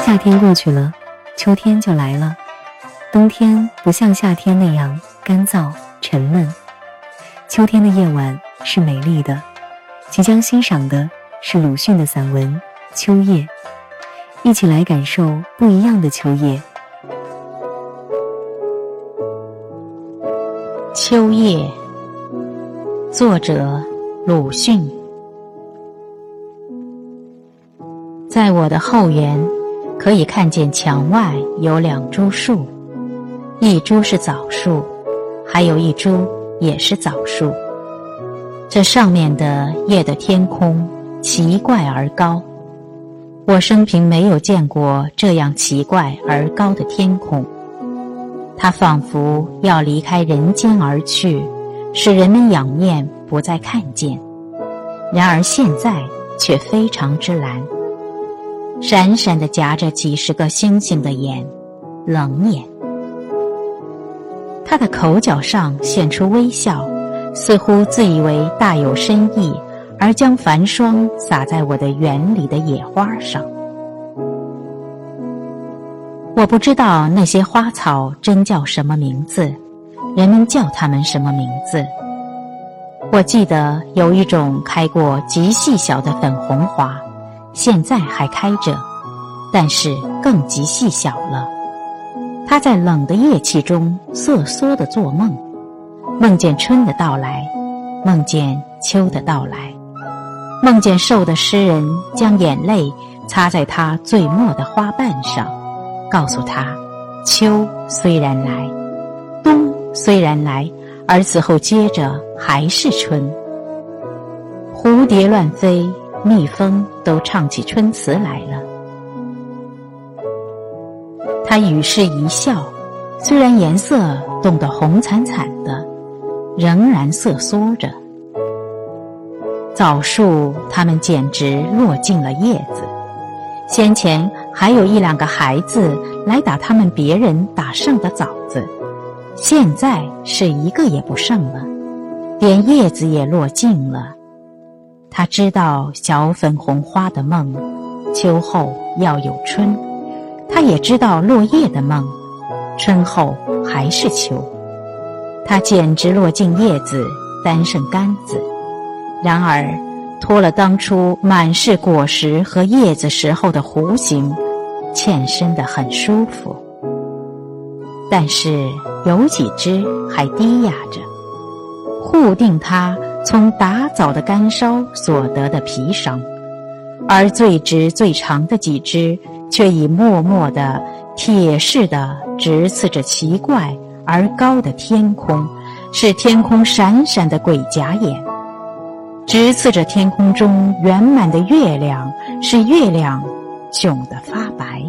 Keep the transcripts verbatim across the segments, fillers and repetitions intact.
夏天过去了，秋天就来了。冬天不像夏天那样干燥沉闷，秋天的夜晚是美丽的。即将欣赏的是鲁迅的散文《秋夜》，一起来感受不一样的秋夜。 秋夜，作者鲁迅。在我的后园，可以看见墙外有两株树，一株是枣树，还有一株也是枣树。这上面的夜的天空奇怪而高，我生平没有见过这样奇怪而高的天空。它仿佛要离开人间而去，使人们仰面不再看见。然而现在却非常之蓝，闪闪地夹着几十个星星的眼，冷眼。他的口角上现出微笑，似乎自以为大有深意，而将繁霜洒在我的园里的野花上。我不知道那些花草真叫什么名字，人们叫它们什么名字。我记得有一种开过极细小的粉红花，现在还开着，但是更极细小了。它在冷的夜气中瑟缩地做梦，梦见春的到来，梦见秋的到来，梦见瘦的诗人将眼泪擦在他最末的花瓣上，告诉他，秋虽然来，冬虽然来，而此后接着还是春。蝴蝶乱飞，蜜蜂都唱起春词来了。他于是一笑，虽然颜色冻得红惨惨的，仍然瑟缩着。枣树它们简直落尽了叶子，先前还有一两个孩子来打他们别人打剩的枣子，现在是一个也不剩了，连叶子也落尽了。他知道小粉红花的梦，秋后要有春，他也知道落叶的梦，春后还是秋。他简直落尽叶子，单剩杆子，然而脱了当初满是果实和叶子时候的弧形，欠身得很舒服。但是有几枝还低压着，护定它从打枣的干梢所得的皮伤，而最直最长的几枝却已默默地铁似的直刺着奇怪而高的天空，是天空闪闪的鬼假眼，直刺着天空中圆满的月亮，是月亮窘得发白。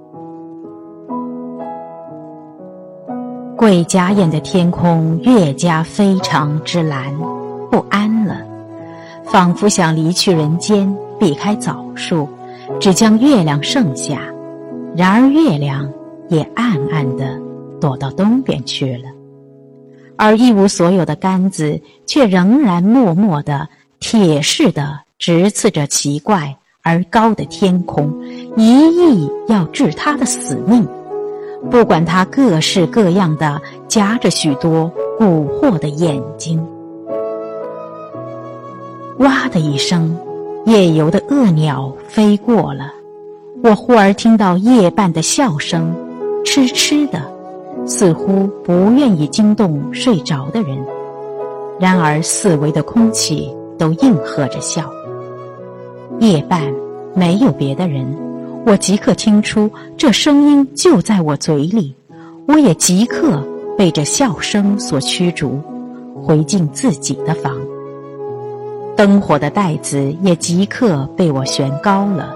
鬼假眼的天空越加非常之蓝，不安了，仿佛想离去人间，避开枣树，只将月亮剩下。然而月亮也暗暗地躲到东边去了，而一无所有的杆子却仍然默默地铁似的直刺着奇怪而高的天空，一意要治他的死命，不管他各式各样的夹着许多蛊惑的眼睛。哇的一声，夜游的恶鸟飞过了，我忽而听到夜半的笑声，痴痴的，似乎不愿意惊动睡着的人，然而四围的空气都应和着笑。夜半没有别的人，我即刻听出这声音就在我嘴里，我也即刻被这笑声所驱逐，回进自己的房。灯火的带子也即刻被我悬高了。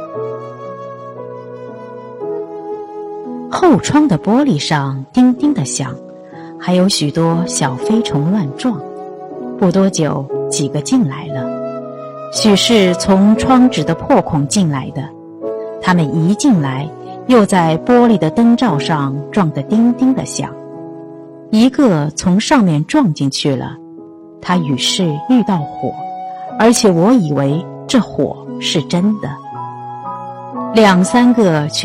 后窗的玻璃上叮叮地响，还有许多小飞虫乱撞。不多久，几个进来了，许是从窗纸的破孔进来的。他们一进来，又在玻璃的灯罩上撞得叮叮地响。一个从上面撞进去了，他于是遇到火，而且我以为这火是真的。两三个却